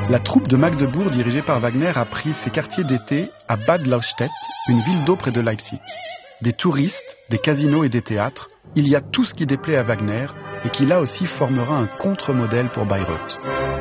La troupe de Magdebourg, dirigée par Wagner, a pris ses quartiers d'été à Bad Lauchstädt, une ville d'eau près de Leipzig. Des touristes, des casinos et des théâtres, il y a tout ce qui déplaît à Wagner et qui là aussi formera un contre-modèle pour Bayreuth.